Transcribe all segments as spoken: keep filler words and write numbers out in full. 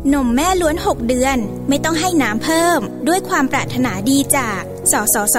นมแม่ล้วนหกเดือนไม่ต้องให้น้ำเพิ่มด้วยความปรารถนาดีจากสสส.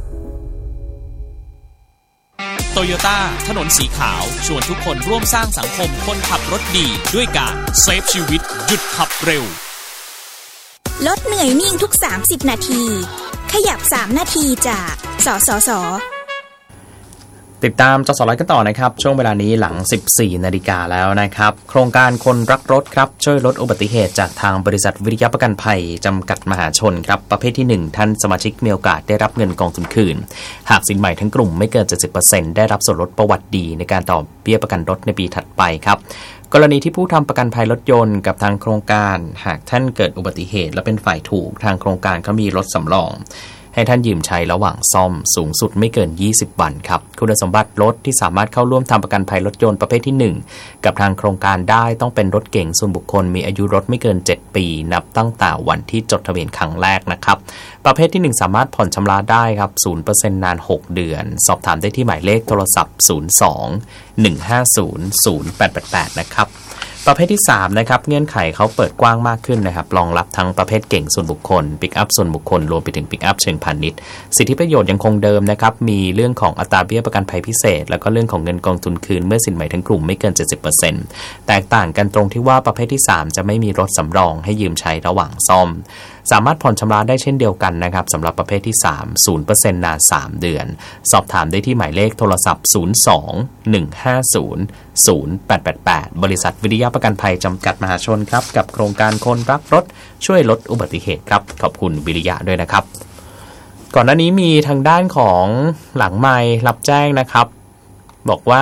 โตโยต้าถนนสีขาวชวนทุกคนร่วมสร้างสังคมคนขับรถดีด้วยการเซฟชีวิตหยุดขับเร็วลดเหนื่อยนิ่งทุกสามสิบนาทีขยับสามนาทีจากสสส. ติดตามจส.ไลฟ์กันต่อนะครับช่วงเวลานี้หลัง สิบสี่นาฬิกาแล้วนะครับโครงการคนรักรถครับช่วยลดอุบัติเหตุจากทางบริษัทวิริยะประกันภัยจำกัดมหาชนครับประเภทที่หนึ่งท่านสมาชิกมีโอกาสได้รับเงินกองทุนคืนหากสินใหม่ทั้งกลุ่มไม่เกิน เจ็ดสิบเปอร์เซ็นต์ ได้รับส่วนลดประวัติดีในการต่อเบี้ยประกันรถในปีถัดไปครับกรณีที่ผู้ทำประกันภัยรถยนต์กับทางโครงการหากท่านเกิดอุบัติเหตุและเป็นฝ่ายถูกทางโครงการเขามีรถสำรองให้ท่านยืมใช้ระหว่างซ่อมสูงสุดไม่เกินยี่สิบวันครับคุณสมบัติรถที่สามารถเข้าร่วมทำประกันภัยรถยนต์ประเภทที่หนึ่งกับทางโครงการได้ต้องเป็นรถเก๋งส่วนบุคคลมีอายุรถไม่เกินเจ็ดปีนับตั้งแต่วันที่จดทะเบียนครั้งแรกนะครับประเภทที่หนึ่งสามารถผ่อนชำระได้ครับ ศูนย์เปอร์เซ็นต์ นานหกเดือนสอบถามได้ที่หมายเลขโทรศัพท์ ศูนย์ สอง หนึ่ง ห้า ศูนย์ ศูนย์ แปด แปด แปดนะครับประเภทที่สามนะครับเงื่อนไขเขาเปิดกว้างมากขึ้นนะครับรองรับทั้งประเภทเก่งส่วนบุคคลปิกอัพส่วนบุคคลรวมไปถึงปิกอัพเชิงพาณิชย์สิทธิประโยชน์ยังคงเดิมนะครับมีเรื่องของอัตราเบี้ยประกันภัยพิเศษแล้วก็เรื่องของเงินกองทุนคืนเมื่อสินใหม่ทั้งกลุ่มไม่เกิน เจ็ดสิบเปอร์เซ็นต์ แตกต่างกันตรงที่ว่าประเภทที่สามจะไม่มีรถสำรองให้ยืมใช้ระหว่างซ่อมสามารถผ่อนชำระได้เช่นเดียวกันนะครับสำหรับประเภทที่สาม ศูนย์เปอร์เซ็นต์ นานสามเดือนสอบถามได้ที่หมายเลขโทรศัพท์ ศูนย์ สอง หนึ่ง ห้า ศูนย์ ศูนย์ แปด แปด แปด บริษัทวิริยะประกันภัยจำกัดมหาชนครับกับโครงการคนรักรถช่วยลดอุบัติเหตุครับขอบคุณวิริยะด้วยนะครับก่อนหน้านี้มีทางด้านของหลังไมค์รับแจ้งนะครับบอกว่า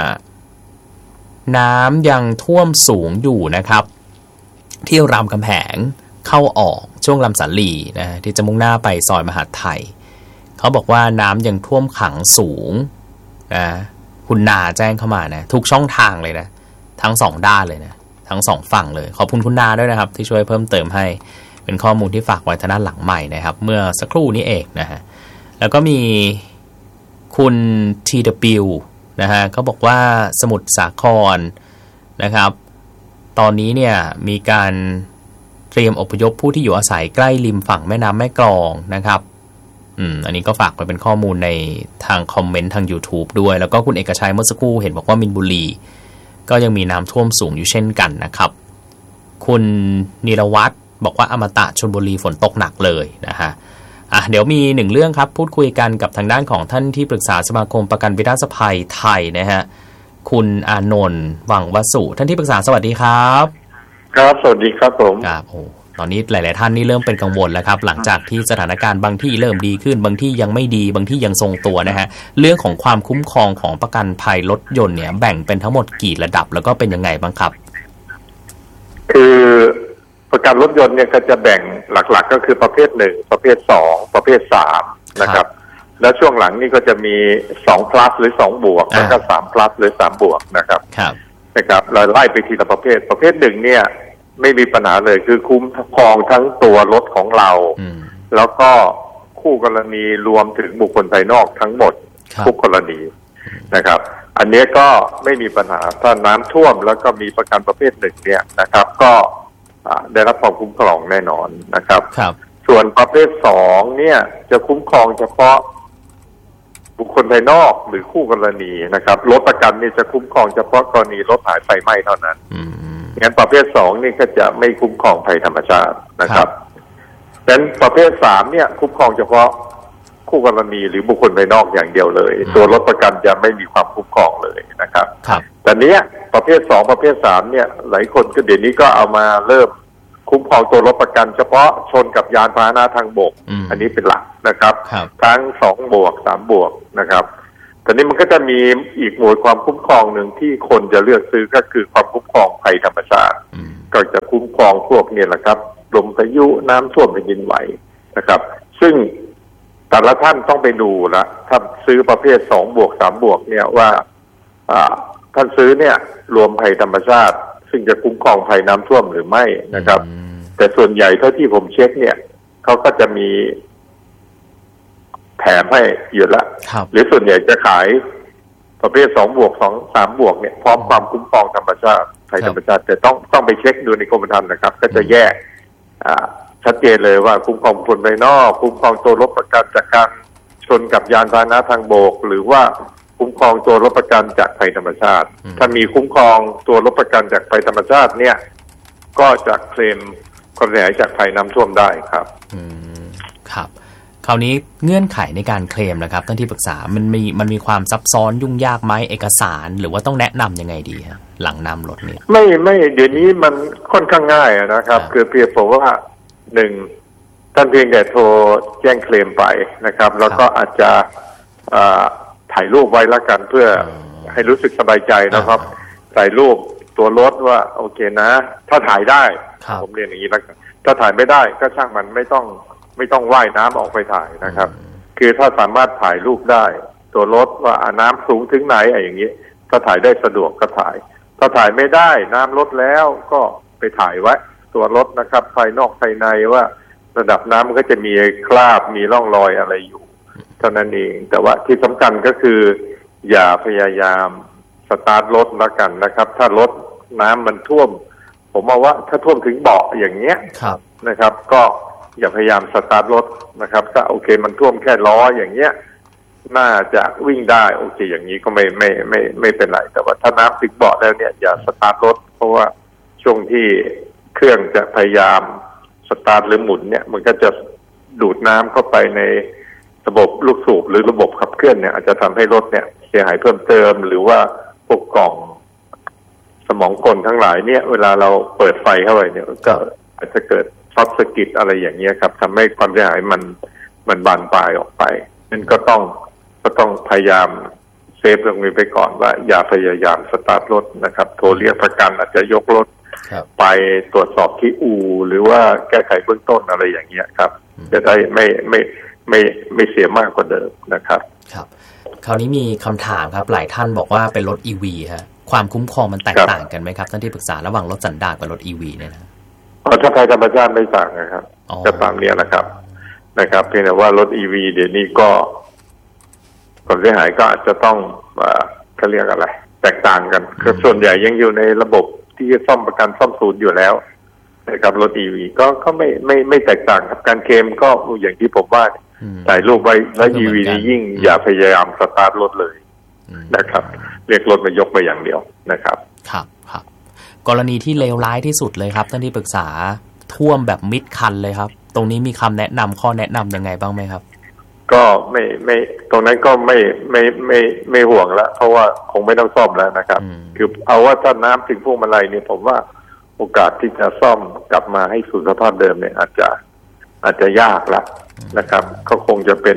น้ำยังท่วมสูงอยู่นะครับที่รามคำแหงเข้าออกช่วงลำสาลีนะที่จะมุ่งหน้าไปซอยมหาดไทยเขาบอกว่าน้ำยังท่วมขังสูงนะคุณนาแจ้งเข้ามานะทุกช่องทางเลยนะทั้งสองด้านเลยนะทั้งสองฝั่งเลยขอบคุณคุณนาด้วยนะครับที่ช่วยเพิ่มเติมให้เป็นข้อมูลที่ฝากไว้ทางด้านหลังใหม่นะครับเมื่อสักครู่นี้เองนะฮะแล้วก็มีคุณ ที ดับเบิลยู นะฮะเขาบอกว่าสมุทรสาครนะครับตอนนี้เนี่ยมีการเตรียมอพยพผู้ที่อยู่อาศัยใกล้ริมฝั่งแม่น้ำแม่กลองนะครับอืมอันนี้ก็ฝากไว้เป็นข้อมูลในทางคอมเมนต์ทาง YouTube ด้วยแล้วก็คุณเอกชัยเมื่อสักครู่เห็นบอกว่ามินบุรีก็ยังมีน้ำท่วมสูงอยู่เช่นกันนะครับคุณนิรวัฒน์บอกว่าอมตะชลบุรีฝนตกหนักเลยนะฮะอ่ะเดี๋ยวมีหนึ่งเรื่องครับพูดคุยกันกับทางด้านของท่านที่ปรึกษาสมาคมประกันวินาศภัยไทยนะฮะคุณอานนท์วังวสุท่านที่ปรึกษาสวัสดีครับครับสวัสดีครับผมครับโอ้ตอนนี้หลายๆท่านนี่เริ่มเป็นกังวลแล้วครับหลังจากที่สถานการณ์บางที่เริ่มดีขึ้นบางที่ยังไม่ดีบางที่ยังทรงตัวนะฮะเรื่องของความคุ้มครองของประกันภัยรถยนต์เนี่ยแบ่งเป็นทั้งหมดกี่ระดับแล้วก็เป็นยังไงบ้างครับคือประกันรถยนต์เนี่ยก็จะแบ่งหลักๆก็คือประเภทหนึ่งประเภทสองประเภทสามนะครับแล้วช่วงหลังนี่ก็จะมีสอง plus หรือสองบวกแล้วก็สาม plus หรือสามบวกนะครับนะครับเราไล่ไปทีละประเภทประเภทหนึ่งเนี่ยไม่มีปัญหาเลยคือคุ้มครองทั้งตัวรถของเราแล้วก็คู่กรณีรวมถึงบุคคลภายนอกทั้งหมดทุกกรณีนะครับอันนี้ก็ไม่มีปัญหาถ้าน้ำท่วมแล้วก็มีประกันประเภทหนึ่งเนี่ยนะครับก็ได้รับความคุ้มครองแน่นอนนะครับส่วนประเภทสองเนี่ยจะคุ้มครองเฉพาะบุคคลภายนอกหรือคู่กรณีนะครับรถประกันนี่จะคุ้มครองเฉพาะกรณีรถหายไฟไหม้เท่านั้นงั้นประเภทสองนี่ก็จะไม่คุ้มครองภัยธรรมชาตินะครับดังนั้นประเภทสามเนี่ยคุ้มครองเฉพาะคู่กรณีหรือบุคคลภายนอกอย่างเดียวเลยตัวรถประกันจะไม่มีความคุ้มครองเลยนะครับแต่เนี้ยประเภทสองประเภทสามเนี่ยหลายคนก็เดี๋ยวนี้ก็เอามาเริ่มคุ้มครองตัวรถประกันเฉพาะชนกับยานพาหนะทางบก อ, อันนี้เป็นหลักนะครับทั้งสองบวกสามบวกนะครับแต่นี้มันก็จะมีอีกหมวดความคุ้มครองหนึ่งที่คนจะเลือกซื้อก็คือความคุ้มครองภัยธรรมชาติก็จะคุ้มครองพวกเนี่ยแหละครับลมพายุน้ำท่วมแผ่นดินไหวนะครับซึ่งแต่ละท่านต้องไปดูละถ้าซื้อประเภทสองบวกสามบวกเนี่ยว่าท่านซื้อเนี่ยรวมภัยธรรมชาติซึ่งจะคุ้มครองภัยน้ำท่วมหรือไม่นะครับแต่ส่วนใหญ่เท่าที่ผมเช็คเนี่ยเขาก็จะมีแถมให้อยู่ละหรือส่วนใหญ่จะขายประเภทสองบวกสองสามบวกเนี่ยพร้อมความคุ้มครองธรรมชาติภัยธรรมชาติแต่ต้องต้องไปเช็คดูในกรมธรรม์นะครับก็จะแยกชัดเจนเลยว่าคุ้มครองคนภายนอกคุ้มครองตัวรถประกันจากการชนกับยานพาหนะทางบกหรือว่าคุ้มครองตัวรถประกันจากภัยธรรมชาติถ้ามีคุ้มครองตัวรถประกันจากภัยธรรมชาติเนี่ยก็จะเคลมความเสียหายจากภัยน้ำท่วมได้ครับอืมครับคราวนี้เงื่อนไขในการเคลมนะครับท่านที่ปรึกษามันมีมันมีความซับซ้อนยุ่งยากไหมเอกสารหรือว่าต้องแนะนำยังไงดีฮะหลังนำรถนี้ไม่ไม่เดี๋ยวนี้มันค่อนข้างง่ายนะครับคือเพียงผมว่าหนึ่งท่านเพียงแต่โทรแจ้งเคลมไปนะครับแล้วก็อาจจะถ่ายรูปไว้ละกันเพื่อให้รู้สึกสบายใจนะครับถ่ายรูปตัวรถว่าโอเคนะถ้าถ่ายได้ผมเรียนอย่างนี้แล้วกันถ้าถ่ายไม่ได้ก็ช่างมันไม่ต้องไม่ต้องว่ายน้ำออกไปถ่ายนะครับคือถ้าสามารถถ่ายรูปได้ตัวรถว่าน้ำสูงถึงไหนอะไรอย่างนี้ถ้าถ่ายได้สะดวกก็ถ่ายถ้าถ่ายไม่ได้น้ำลดแล้วก็ไปถ่ายไว้ตัวรถนะครับภายนอกภายในว่าระดับน้ำมันก็จะมีคราบมีร่องรอยอะไรอยู่เท่านั้นเองแต่ว่าที่สำคัญก็คืออย่าพยายามสตาร์ทรถละกันนะครับถ้ารถน้ำมันท่วมผมมองว่าถ้าท่วมถึงเบาะอย่างเงี้ยนะครับก็อย่าพยายามสตาร์ทรถนะครับถ้าโอเคมันท่วมแค่ล้ออย่างเงี้ยน่าจะวิ่งได้โอเคอย่างนี้ก็ไม่ไม่ไม่ไม่เป็นไรแต่ว่าถ้าน้ำถึงเบาะแล้วเนี่ยอย่าสตาร์ทรถเพราะว่าช่วงที่เครื่องจะพยายามสตาร์ทหรือหมุนเนี่ยมันก็จะดูดน้ำเข้าไปในระบบลูกสูบหรือระบบขับเคลื่อนเนี่ยอาจจะทำให้รถเนี่ยเสียหายเพิ่มเติมหรือว่าพวกกล่องสมองกลทั้งหลายเนี่ยเวลาเราเปิดไฟเข้าไปเนี่ยก็อาจจะเกิดช็อตสกิดอะไรอย่างเงี้ยครับทำให้ความเสียหายมันมันบานปลายออกไปนั่นก็ต้องก็ต้องพยายามเซฟตรงนี้ไปก่อนว่าอย่าพยายามสตาร์ทรถนะครับโทรเรียกประกันอาจจะยกรถไปตรวจสอบที่อู่หรือว่าแก้ไขเบื้องต้นอะไรอย่างเงี้ยครับจะได้ไม่ไม่ไม่ไม่เสียมากกว่าเดิมนะครับครับคราวนี้มีคำถามครับหลายท่านบอกว่าเป็นรถ อี วี ฮะความคุ้มครองมันแตกต่างกันไหมครับท่านที่ปรึกษาระหว่างรถสันดาปกับรถ อี วี เนี่ยนะอ๋อถ้าภัยธรรมชาติไม่ต่างนะครับก็ตามนี้นะครับนะครับเพียงแต่ว่ารถ อี วี เดี๋ยวนี้ก็ความเสียหายก็อาจจะต้องเขาเรียกอะไรแตกต่างกันคือส่วนใหญ่ยังอยู่ในระบบที่จะซ่อมประกันซ่อมศูนย์อยู่แล้วนะครับรถ อี วี ก็ก็ไม่ไม่ไม่แตกต่างครับการเคลมก็อย่างที่ผมว่าถ่ายรูปไว้แล้ว อี วี นี่ยิ่งอย่าพยายามสตาร์ทรถเลยนะครับเรียกรถมายกไปอย่างเดียวนะครับครับครับกรณีที่เลวร้ายที่สุดเลยครับท่านที่ปรึกษาท่วมแบบมิดคันเลยครับตรงนี้มีคำแนะนำข้อแนะนำยังไงบ้างไหมครับก็ไม่ไม่ตรงนั้นก็ไม่ไม่ไม่ไม่ห่วงแล้วเพราะว่าคงไม่ต้องซ่อมแล้วนะครับคือเอาว่าถ้าน้ำถึงพวกมาลัยเนี่ยผมว่าโอกาสที่จะซ่อมกลับมาให้สู่สภาพเดิมเนี่ยอาจจะอาจจะยากละนะครับก็คงจะเป็น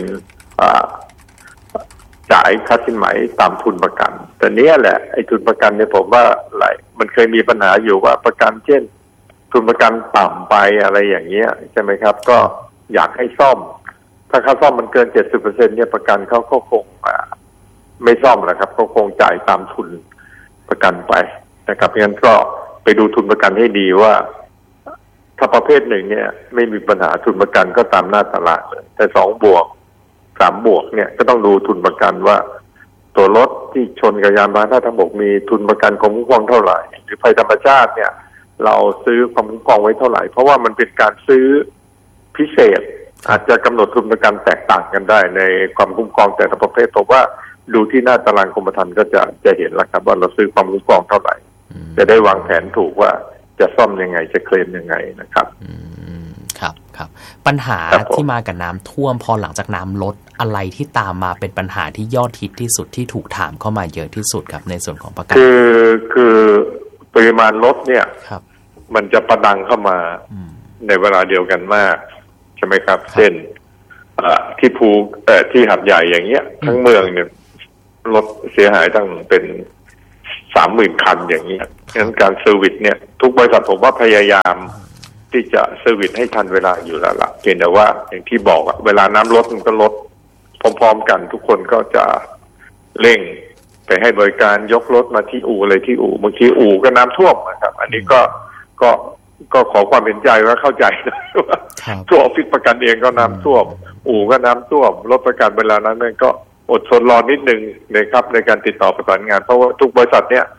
จ่ายค่าสินไหมตามทุนประกันแต่เนี้ยแหละไอ้ทุนประกันเนี่ยผมว่าหลายมันเคยมีปัญหาอยู่ว่าประกันเช่นทุนประกันต่ำไปอะไรอย่างเงี้ยใช่ไหมครับก็อยากให้ซ่อมถ้าค่าซ่อมมันเกิน เจ็ดสิบเปอร์เซ็นต์ เนี่ยประกันเขาก็คงไม่ซ่อมแหละครับเขาคงจ่ายตามทุนประกันไปนะครับงั้นก็ไปดูทุนประกันให้ดีว่าถ้าประเภทหนึ่งเนี่ยไม่มีปัญหาทุนประกันก็ตามหน้าตลาดเลยแต่สองบวกสามบวกเนี่ยก็ต้องดูทุนประกันว่าตัวรถที่ชนกับยานพาหนะทางบกมีทุนประกันความคุ้มครองเท่าไหร่หรือภัยธรรมชาติเนี่ยเราซื้อความคุ้มครองไว้เท่าไหร่เพราะว่ามันเป็นการซื้อพิเศษอาจจะกำหนดทุนประกันแตกต่างกันได้ในความคุ้มครองแต่ละประเภทเพราะว่าดูที่หน้าตารางกรมธรรม์ก็จะจะเห็นแล้วครับว่าเราซื้อความคุ้มครองเท่าไหร่จะได้วางแผนถูกว่าจะซ่อมยังไงจะเคลมยังไงนะครับครับครับปัญหาที่มากับน้ำท่วมพอหลังจากน้ำลดอะไรที่ตามมาเป็นปัญหาที่ยอดฮิตที่สุดที่ถูกถามเข้ามาเยอะที่สุดครับในส่วนของประกันคือคือปริมาณรถเนี่ยมันจะประดังเข้ามาในเวลาเดียวกันมากใช่ไหมครับเช่นที่ภูที่หัดใหญ่อย่างเงี้ยทั้งเมืองเนี่ยรถเสียหายตั้งเป็นสามหมื่นคันอย่างเงี้ยงั้นการเซอร์วิสเนี่ยทุกบริษัทผมว่าพยายามที่จะเซอร์วิสให้ทันเวลาอยู่แล้วล่ะเพียงแต่ว่าอย่างที่บอกอะเวลาน้ำลดมันก็ลดพร้อมๆกันทุกคนก็จะเร่งไปให้บริการยกรถมาที่อู่เลยที่อู่บางทีอู่ก็น้ำท่วมนะครับอันนี้ก็ก็ก็ขอความเห็นใจว่าเข้าใจนะว่าตัวออฟฟิศประกันเองก็น้ำท่วมอู่ก็น้ำท่วมรถประกันเวลานั้นก็อดทนรอนิดนึงนะครับในการติดต่อประสานงานเพราะว่าทุกบริษัทเนี่ย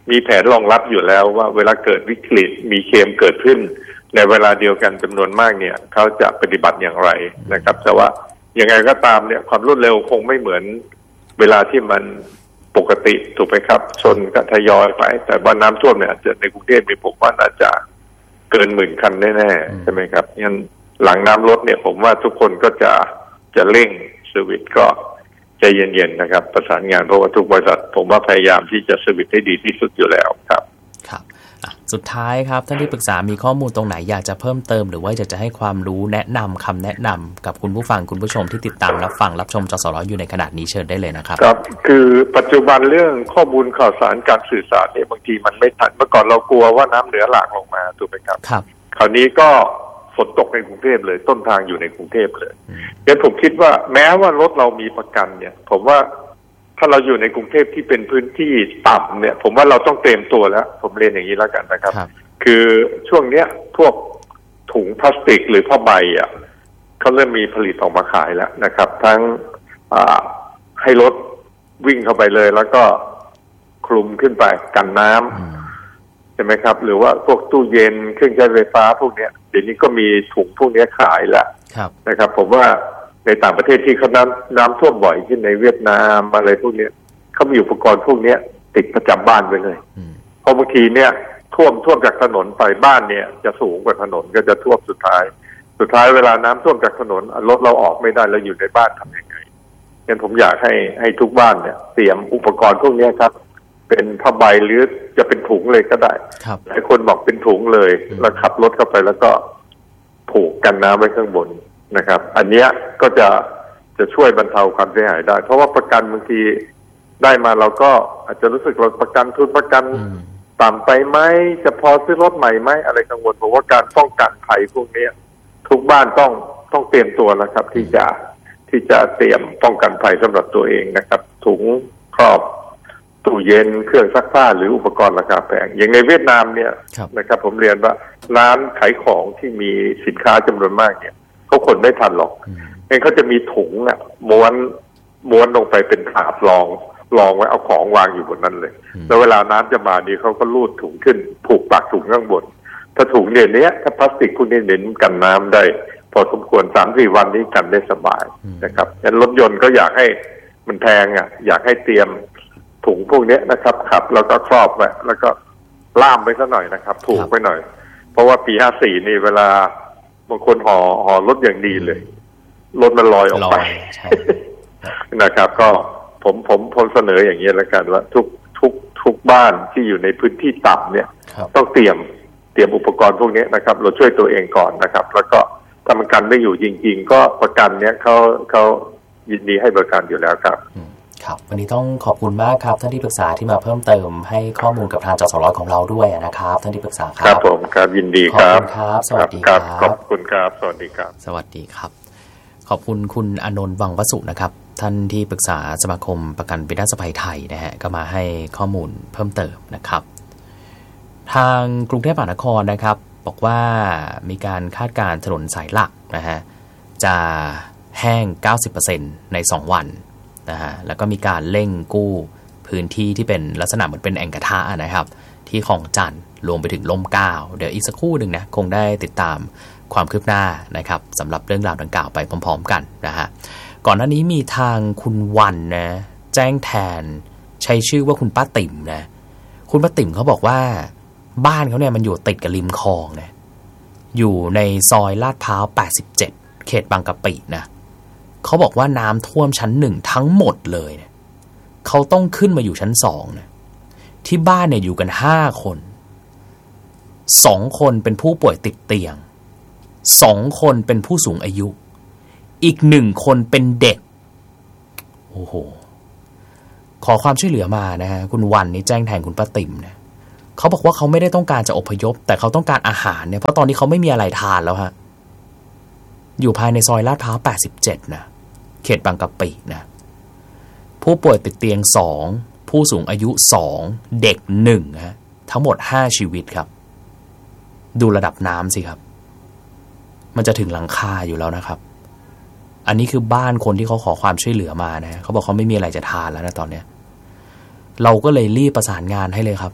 มีแผนรองรับอยู่แล้วว่าเวลาเกิดวิกฤตมีเคมเกิดขึ้นในเวลาเดียวกันจำนวนมากเนี่ยเขาจะปฏิบัติอย่างไรนะครับแต่ว่ายังไงก็ตามเนี่ยความรวดเร็วคงไม่เหมือนเวลาที่มันปกติถูกไหมครับชนก็ทยอยไปแต่ว่าน้ำท่วมเนี่ยอาจจะในกรุงเทพเนี่ยผมว่าน่าจะเกินหมื่นคันแน่ๆใช่ไหมครับงั้นหลังน้ำลดเนี่ยผมว่าทุกคนก็จะจะเร่งเซอร์วิสก็ใจเย็นๆนะครับประสานงานเพราะว่าทุกบริษัทผมว่าพยายามที่จะเซอร์วิสให้ดีที่สุดอยู่แล้วครับครับสุดท้ายครับท่านที่ปรึกษามีข้อมูลตรงไหนอยากจะเพิ่มเติมหรือว่าอยากจะให้ความรู้แนะนำคำแนะนำกับคุณผู้ฟังคุณผู้ชมที่ติดตามรับฟังรับชมจสร้อยอยู่ในขณะนี้เชิญได้เลยนะครับครับคือปัจจุบันเรื่องข้อมูลข่าวสารการสื่อสารเนี่ยบางทีมันไม่ทันเมื่อก่อนเรากลัวว่าน้ำเหนือหลากลงมาถูกไหมครับครับคราวนี้ก็ฝนตกในกรุงเทพเลยต้นทางอยู่ในกรุงเทพเลยงั้นผมคิดว่าแม้ว่ารถเรามีประกันเนี่ยผมว่าถ้าเราอยู่ในกรุงเทพที่เป็นพื้นที่ต่ำเนี่ยผมว่าเราต้องเตรียมตัวแล้วผมเรียนอย่างนี้แล้วกันนะครับคือช่วงเนี้ยพวกถุงพลาสติกหรือผ้าใบอ่ะเขาเริ่มมีผลิตออกมาขายแล้วนะครับทั้งให้รถวิ่งเข้าไปเลยแล้วก็คลุมขึ้นไปกันน้ำใช่ไหมครับหรือว่าพวกตู้เย็นเครื่องใช้ไฟฟ้าพวกเนี้ยเดี๋ยวนี้ก็มีถุงพวกนี้ขายแล้วนะครับผมว่าในต่างประเทศที่เขาน้ำน้ำท่วมบ่อยที่ในเวียดนามอะไรพวกนี้เขามีอุปกรณ์พวกนี้ติดประจำบ้านไว้เลยเพราะบางทีเนี่ยท่วมท่วมจากถนนไปบ้านเนี่ยจะสูงกว่าถนนก็จะท่วมสุดท้ายสุดท้ายเวลาน้ำท่วมจากถนนรถเราออกไม่ได้เราอยู่ในบ้านทำยังไงงั้นผมอยากให้ให้ทุกบ้านเนี่ยเตรียมอุปกรณ์พวกนี้ครับเป็นผ้าใบหรือจะเป็นถุงเลยก็ได้หลายคนบอกเป็นถุงเลยแล้วขับรถเข้าไปแล้วก็ผูกกันน้ำไว้ข้างบนนะครับอันเนี้ยก็จะจะช่วยบรรเทาความเสียหายได้เพราะว่าประกันบางทีได้มาเราก็อาจจะรู้สึกเราประกันทุนประกันต่ำไปไหมจะพอซื้อรถใหม่ไหมอะไรกังวลเพราะว่าการป้องกันภัยพวกนี้ทุกบ้านต้องต้องเตรียมตัวแล้วครับที่จะที่จะเตรียมป้องกันภัยสำหรับตัวเองนะครับถุงครอบตู้เย็นเครื่องซักผ้าหรืออุปกรณ์ราคาแพงอย่างในเวียดนามเนี่ยนะครับผมเรียนว่าร้านขายของที่มีสินค้าจำนวนมากเนี่ยเขาขนไม่ทันหรอกเองเขาจะมีถุงอ่ะม้วนม้วนลงไปเป็นถาดรองรองไว้เอาของวางอยู่บนนั้นเลยแล้วเวลาน้ำจะมานี่เขาก็ลูดถุงขึ้นผูกปากถุงข้างบนถ้าถุงเนี่ยเนี้ยถ้าพลาสติกพวกนี้เน้นกันน้ำได้พอสมควร สามสี่ วันนี้กันได้สบายนะครับงั้นรถยนต์ก็อยากให้มันแพงอ่ะอยากให้เตรียมถุงพวกนี้นะครับขับแล้วก็ครอบไว้แล้วก็ล่ามไว้ซะหน่อยนะครับผูกไว้หน่อยเพราะว่าปีห้าสี่นี่เวลาบางคนห่อห่อรถอย่างดีเลยรถมันลอยออกไปนะครับก็ผมผมผมเสนออย่างนี้แล้วกันว่าทุกทุกทุกบ้านที่อยู่ในพื้นที่ต่ำเนี่ยต้องเตรียมเตรียมอุปกรณ์พวกนี้นะครับเราช่วยตัวเองก่อนนะครับแล้วก็ถ้ามันกันไม่อยู่จริงๆก็ประกันเนี้ยเขาเขายินดีให้บริการอยู่แล้วครับครับวันนี้ต้องขอบคุณมากครับท่านที่ปรึกษาที่มาเพิ่มเติมให้ข้อมูลกับทางจสร้อยของเราด้วยนะครับท่านที่ปรึกษาครับครับผมครับยินดีครับขอบคุณครับสวัสดีครับขอบคุณครับสวัสดีครับสวัสดีครับขอบคุณคุณอานนท์วังวสุนะครับท่านที่ปรึกษาสมาคมประกันวินาศภัยไทยนะฮะก็มาให้ข้อมูลเพิ่มเติมนะครับทางกรุงเทพมหานครนะครับบอกว่ามีการคาดการณ์ถนนสายหลักนะฮะจะแห้ง เก้าสิบเปอร์เซ็นต์ ในสองวันนะฮะแล้วก็มีการเร่งกู้พื้นที่ที่เป็นลักษณะเหมือนเป็นแอ่งกระทะนะครับที่คลองจันทน์รวมไปถึงล่มเกล้าเดี๋ยวอีกสักครู่หนึ่งนะคงได้ติดตามความคืบหน้านะครับสำหรับเรื่องราวดังกล่าวไปพร้อมๆกันนะฮะก่อนหน้านี้มีทางคุณวันนะแจ้งแทนใช้ชื่อว่าคุณป้าติ่มนะคุณป้าติ่มเขาบอกว่าบ้านเขาเนี่ยมันอยู่ติดกับริมคลองนะอยู่ในซอยลาดพร้าวแปดสิบเจ็ดเขตบางกะปินะเขาบอกว่าน้ำท่วมชั้นหนึ่งทั้งหมดเลยเนี่ยเขาต้องขึ้นมาอยู่ชั้นสองนะที่บ้านเนี่ยอยู่กันห้าคนสองคนเป็นผู้ป่วยติดเตียงสองคนเป็นผู้สูงอายุอีกหนึ่งคนเป็นเด็กโอ้โหขอความช่วยเหลือมานะฮะคุณวันนี่แจ้งแทนคุณป้าติ๋มนะเขาบอกว่าเขาไม่ได้ต้องการจะอพยพแต่เขาต้องการอาหารเนี่ยเพราะตอนนี้เขาไม่มีอะไรทานแล้วฮะอยู่ภายในซอยลาดพร้าวแปดสิบเจ็ดนะเขตบางกะปินะผู้ป่วยติดเตียงสองผู้สูงอายุสองเด็กหนึ่งฮะทั้งหมดห้าชีวิตครับดูระดับน้ำสิครับมันจะถึงหลังคาอยู่แล้วนะครับอันนี้คือบ้านคนที่เขาขอความช่วยเหลือมานะเขาบอกเขาไม่มีอะไรจะทานแล้วนะตอนเนี้ยเราก็เลยรีบประสานงานให้เลยครับ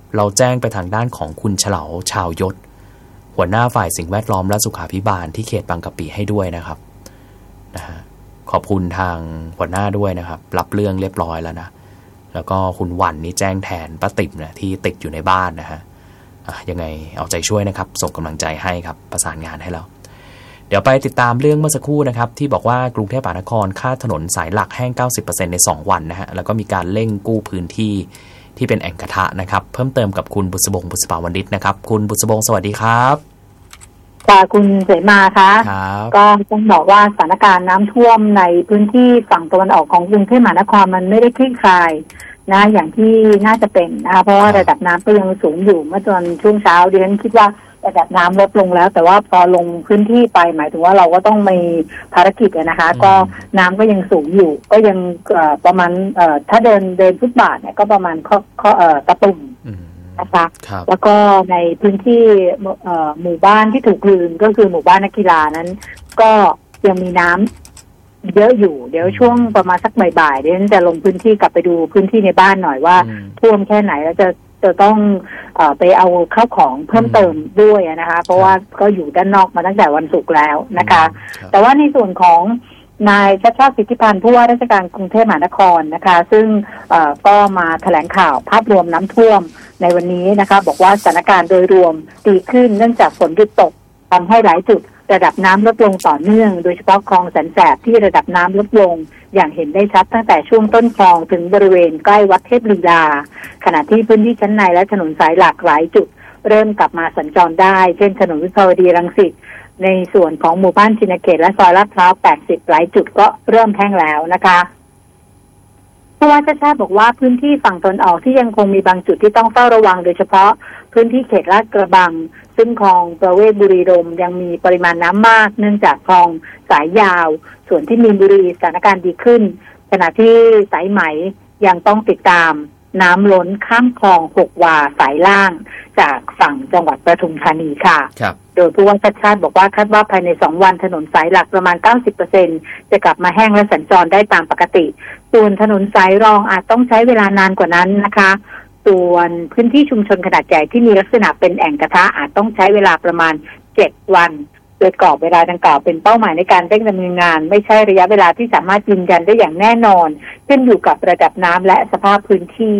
เราแจ้งไปทางด้านของคุณเฉลาชาวยศหัวหน้าฝ่ายสิ่งแวดล้อมและสุขาภิบาลที่เขตบางกะปิให้ด้วยนะครับนะฮะขอบคุณทางหัวหน้าด้วยนะครับรับเรื่องเรียบร้อยแล้วนะแล้วก็คุณวันนี่แจ้งแทนป้าติ๋มนะที่ติดอยู่ในบ้านนะฮะยังไงเอาใจช่วยนะครับส่งกำลังใจให้ครับประสานงานให้แล้วเดี๋ยวไปติดตามเรื่องเมื่อสักครู่นะครับที่บอกว่ากรุงเทพมหานครค่าถนนสายหลักแห้ง เก้าสิบเปอร์เซ็นต์ ในสองวันนะฮะแล้วก็มีการเร่งกู้พื้นที่ที่เป็นแอ่งกระทะนะครับเพิ่มเติมกับคุณบุษบงบุษปาวรรณิตนะครับคุณบุษบงสวัสดีครับค่ะคุณเสมาคะก็ต้องบอกว่าสถานการณ์น้ำท่วมในพื้นที่ฝั่งตะวันออกของกรุงเทพมหานครมันไม่ได้คลี่คลายนะอย่างที่น่าจะเป็นนะคะเพราะว่าระดับน้ำก็ยังสูงอยู่เมื่อตอนช่วงเช้าดิฉันคิดว่าระดับน้ำลดลงแล้วแต่ว่าพอลงพื้นที่ไปหมายถึงว่าเราก็ต้องมีภารกิจนะคะก็น้ำก็ยังสูงอยู่ก็ยังประมาณถ้าเดินเดินฟุตบาทเนี่ยก็ประมาณข้อข้อตะตุ่มนะคะแล้วก็ในพื้นที่หมู่บ้านที่ถูกคลื่นก็คือหมู่บ้านนักกีฬานั้นก็ยังมีน้ำเยอะอยู่เดี๋ยวช่วงประมาณสักบ่ายๆเดี๋ยวฉันจะลงพื้นที่กลับไปดูพื้นที่ในบ้านหน่อยว่าท่วมแค่ไหนแล้วจะจะต้องเอ่อไปเอาข้าวของเพิ่มเติมด้วยนะคะเพราะว่าก็อยู่ด้านนอกมาตั้งแต่วันศุกร์แล้วนะคะแต่ว่าในส่วนของนายชัชชาติ สิทธิพันธ์ผู้ว่าราชการกรุงเทพมหานครนะคะซึ่งก็มาแถลงข่าวภาพรวมน้ำท่วมในวันนี้นะคะบอกว่าสถานการณ์โดยรวมดีขึ้นเนื่องจากฝนหยุดตกทำให้หลายจุดระดับน้ำลดลงต่อเนื่องโดยเฉพาะคลองแสนแสบที่ระดับน้ำลดลงอย่างเห็นได้ชัดตั้งแต่ช่วงต้นคลองถึงบริเวณใกล้วัดเทพลีลาขณะที่พื้นที่ชั้นในและถนนสายหลักหลายจุดเริ่มกลับมาสัญจรได้เช่นถนนวิภาวดีรังสิตในส่วนของหมู่บ้านชินเขตและซอยลาดพร้าวแปดสิบหลายจุดก็เริ่มแห้งแล้วนะคะผู้ว่าชัชชาติบอกว่าพื้นที่ฝั่งตะวันออกที่ยังคงมีบางจุดที่ต้องเฝ้าระวังโดยเฉพาะพื้นที่เขตลาดกระบังซึ่งคลองประเวศบุรีรมย์ยังมีปริมาณน้ำมากเนื่องจากคลองสายยาวส่วนที่มีนบุรีสถานการณ์ดีขึ้นขณะที่สายไหมยังต้องติดตามน้ำล้นข้ามคลองหกวาสายล่างจากฝั่งจังหวัดปทุมธานีค่ะโดยผู้ว่าชัชชาติบอกว่าคาดว่าภายในสองวันถนนสายหลักประมาณ เก้าสิบเปอร์เซ็นต์ จะกลับมาแห้งและสัญจรได้ตามปกติส่วนถนนสายรองอาจต้องใช้เวลานานกว่านั้นนะคะส่วนพื้นที่ชุมชนขนาดใหญ่ที่มีลักษณะเป็นแอ่งกระทะอาจต้องใช้เวลาประมาณเจ็ดวันโดยกรอบเวลาดังกล่าวเป็นเป้าหมายในการเร่งดำเนินงานไม่ใช่ระยะเวลาที่สามารถยืนยันได้อย่างแน่นอนขึ้นอยู่กับระดับน้ำและสภาพพื้นที่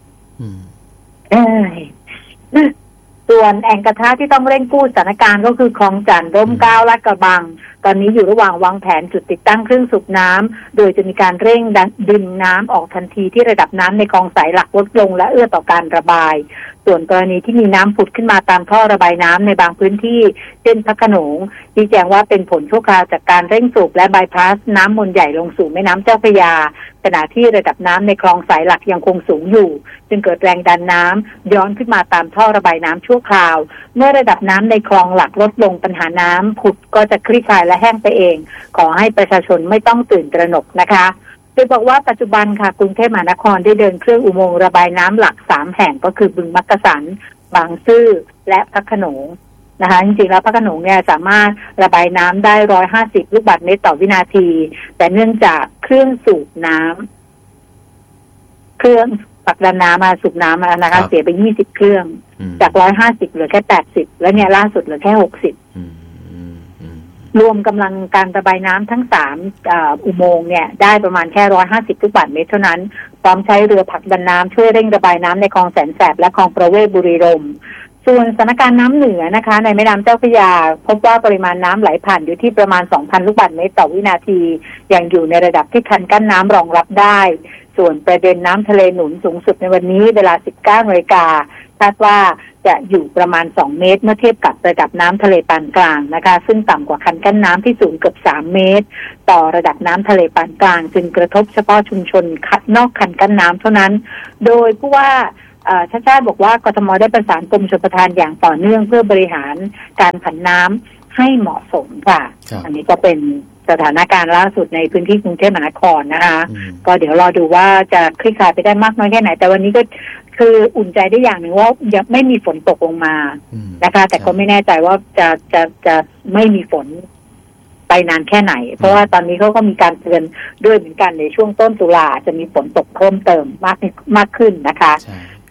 ส่วนแอ่งกระทะที่ต้องเร่งกู้สถานการณ์ก็คือคลองจันทร์ร่มเกล้าลาดกระบังตอนนี้อยู่ระหว่างวางแผนจุดติดตั้งเครื่องสูบน้ำโดยจะมีการเร่งดึงน้ำออกทันทีที่ระดับน้ำในคลองสายหลักลดลงและเอื้อต่อการระบายส่วนกรณีที่มีน้ำผุดขึ้นมาตามท่อระบายน้ำในบางพื้นที่เช่นพระโขนงชี้แจงว่าเป็นผลชั่วคราวจากการเร่งสูบและบายพาสน้ำมนใหญ่ลงสู่แม่น้ำเจ้าพระยาขณะที่ระดับน้ำในคลองสายหลักยังคงสูงอยู่จึงเกิดแรงดันน้ำย้อนขึ้นมาตามท่อระบายน้ำชั่วคราวเมื่อระดับน้ำในคลองหลักลดลงปัญหาน้ำผุดก็จะคลี่คลายและแห้งไปเองขอให้ประชาชนไม่ต้องตื่นตระหนกนะคะโดยบอกว่าปัจจุบันค่ะกรุงเทพมหานครได้เดินเครื่องอุโมงค์ระบายน้ำหลักสามแห่งก็คือบึงมักกะสันบางซื่อและพระโขนงนะคะจริงๆแล้วพระโขนงเนี่ยสามารถระบายน้ำได้หนึ่งร้อยห้าสิบลูกบาศก์เมตรต่อวินาทีแต่เนื่องจากเครื่องสูบน้ำเครื่องผลักดันน้ำมาสูบน้ำมานะคะเสียไปยี่สิบเครื่องจากหนึ่งร้อยห้าสิบเหลือแค่แปดสิบแล้วเนี่ยล่าสุดเหลือแค่หกสิบรวมกำลังการระบายน้ำทั้งสามอุโมงค์เนี่ยได้ประมาณแค่หนึ่งร้อยห้าสิบลูกบาศก์เมตรเท่านั้นพร้อมใช้เรือผลักดันน้ำช่วยเร่งระบายน้ำในคลองแสนแสบและคลองประเวศบุรีรมย์ส่วนสถานการณ์น้ำเหนือนะคะในแม่น้ำเจ้าพระยาพบว่าปริมาณน้ำไหลผ่านอยู่ที่ประมาณ สองพัน ลูกบาศก์เมตรต่อวินาทียังอยู่ในระดับที่คันกั้นน้ำรองรับได้ส่วนประเด็นน้ำทะเลหนุนสูงสุดในวันนี้เวลา สิบเก้านาฬิกาคาดว่าจะอยู่ประมาณสองเมตรเมื่อเทียบกับระดับน้ำทะเลปานกลางนะคะซึ่งต่ำกว่าคันกั้นน้ำที่สูงเกือบสามเมตรต่อระดับน้ำทะเลปานกลางจึงกระทบเฉพาะชุมชนคัดนอกคันกั้นน้ำเท่านั้นโดยผู้ว่าชัชชาติบอกว่ากทมได้ประสานกรมชลประทานอย่างต่อเนื่องเพื่อบริหารการผันน้ำให้เหมาะสมค่ะอันนี้ก็เป็นสถานการณ์ล่าสุดในพื้นที่กรุงเทพมหานครนะคะก็เดี๋ยวรอดูว่าจะคลี่คลายไปได้มากน้อยแค่ไหนแต่วันนี้ก็คืออุ่นใจได้อย่างหนึ่งว่ายังไม่มีฝนตกลงมานะคะแต่ก็ไม่แน่ใจว่าจะจะจะไม่มีฝนไปนานแค่ไหนเพราะว่าตอนนี้เขาก็มีการเตือนด้วยเหมือนกันในช่วงต้นตุลาจะมีฝนตกเพิ่มเติมมากมากขึ้นนะคะ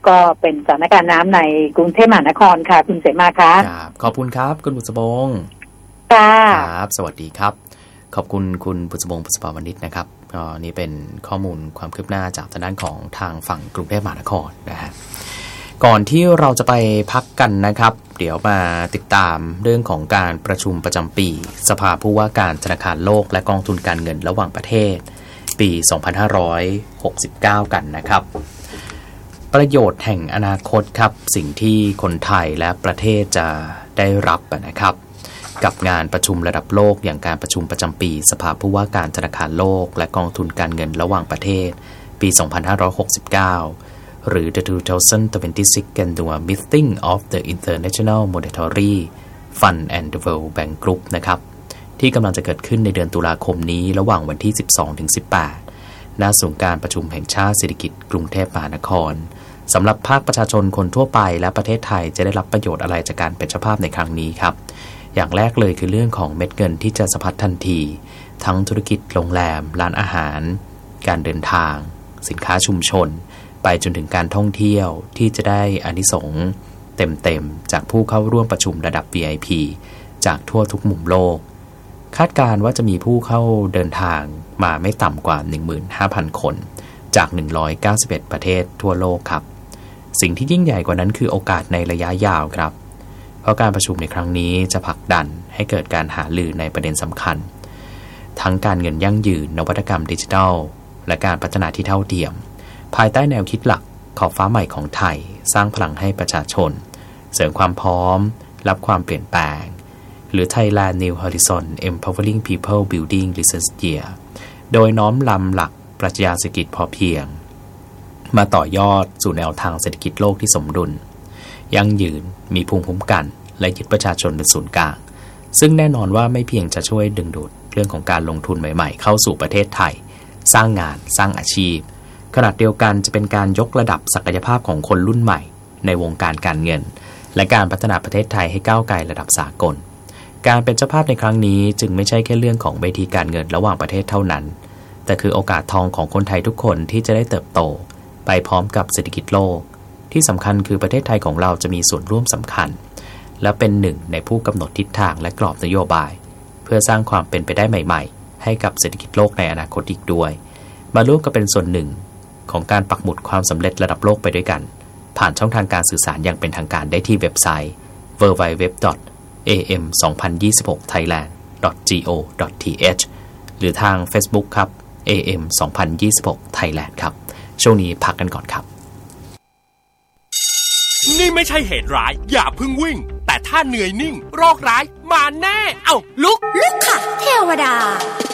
ก็เป็นสถานการณ์น้ำในกรุงเทพมหานครค่ะคุณเสมาคะครับขอบคุณครับคุณบุษบงค่ะครับสวัสดีครับขอบคุณคุณบุษบงบุษบาวณิชนะครับก็นี่เป็นข้อมูลความคืบหน้าจากทางด้านของทางฝั่งกรุงเทพมหานครนะฮะก่อนที่เราจะไปพักกันนะครับเดี๋ยวมาติดตามเรื่องของการประชุมประจำปีสภาผู้ว่าการธนาคารโลกและกองทุนการเงินระหว่างประเทศปีสองพันห้าร้อยหกสิบเก้ากันนะครับประโยชน์แห่งอนาคตครับสิ่งที่คนไทยและประเทศจะได้รับนะครับกับงานประชุมระดับโลกอย่างการประชุมประจำปีสภาผู้ว่าการธนาคารโลกและกองทุนการเงินระหว่างประเทศปีสองพันห้าร้อยหกสิบเก้าหรือ the สองพันยี่สิบหก Annual Meeting of the International Monetary Fund and the World Bank Group นะครับที่กำลังจะเกิดขึ้นในเดือนตุลาคมนี้ระหว่างวันที่ สิบสองถึงสิบแปด ณ ศูนย์การประชุมแห่งชาติเศรษฐกิจกรุงเทพมหานครสำหรับภาคประชาชนคนทั่วไปและประเทศไทยจะได้รับประโยชน์อะไรจากการเป็นเจ้าภาพในครั้งนี้ครับอย่างแรกเลยคือเรื่องของเม็ดเงินที่จะสะพัดทันทีทั้งธุรกิจโรงแรมร้านอาหารการเดินทางสินค้าชุมชนไปจนถึงการท่องเที่ยวที่จะได้อานิสงส์เต็มๆจากผู้เข้าร่วมประชุมระดับ วี ไอ พี จากทั่วทุกมุมโลกคาดการณ์ว่าจะมีผู้เข้าเดินทางมาไม่ต่ำกว่า หนึ่งหมื่นห้าพัน คนจากหนึ่งร้อยเก้าสิบเอ็ดประเทศทั่วโลกครับสิ่งที่ยิ่งใหญ่กว่านั้นคือโอกาสในระยะยาวครับเพราะการประชุมในครั้งนี้จะผลักดันให้เกิดการหารือในประเด็นสำคัญทั้งการเงินยั่งยืนนวัตกรรมดิจิทัลและการพัฒนาที่เท่าเทียมภายใต้แนวคิดหลักขอบฟ้าใหม่ของไทยสร้างพลังให้ประชาชนเสริมความพร้อมรับความเปลี่ยนแปลงหรือ Thailand New Horizon Empowering People Building Research Year โดยน้อมนำหลักปรัชญาเศรษฐกิจพอเพียงมาต่อยอดสู่แนวทางเศรษฐกิจโลกที่สมดุลยั่งยืนมีภูมิคุ้มกันและยึดประชาชนเป็นศูนย์กลางซึ่งแน่นอนว่าไม่เพียงจะช่วยดึงดูดเรื่องของการลงทุนใหม่ๆเข้าสู่ประเทศไทยสร้างงานสร้างอาชีพขณะเดียวกันจะเป็นการยกระดับศักยภาพของคนรุ่นใหม่ในวงการการเงินและการพัฒนาประเทศไทยให้ก้าวไกลระดับสากลการเป็นเจ้าภาพในครั้งนี้จึงไม่ใช่แค่เรื่องของเวทีการเงินระหว่างประเทศเท่านั้นแต่คือโอกาสทองของคนไทยทุกคนที่จะได้เติบโตไปพร้อมกับเศรษฐกิจโลกที่สำคัญคือประเทศไทยของเราจะมีส่วนร่วมสำคัญและเป็นหนึ่งในผู้กำหนดทิศทางและกรอบนโยบายเพื่อสร้างความเป็นไปได้ใหม่ๆให้กับเศรษฐกิจโลกในอนาคตอีกด้วยมาร่วมกันเป็นส่วนหนึ่งของการปักหมุดความสำเร็จระดับโลกไปด้วยกันผ่านช่องทางการสื่อสารอย่างเป็นทางการได้ที่เว็บไซต์ ดับเบิลยู ดับเบิลยู ดับเบิลยู ดอท เอ เอ็ม สองพันยี่สิบหก ไทยแลนด์ ดอท จี โอ ดอท ที เอช หรือทาง Facebook ครับ เอ เอ็ม สองพันยี่สิบหก Thailand ครับช่วงนี้พักกันก่อนครับนี่ไม่ใช่เหตุร้ายอย่าเพิ่งวิ่งแต่ถ้าเหนื่อยนิ่งโรคร้ายมาแน่เอ้าลุกลุกค่ะเทวดา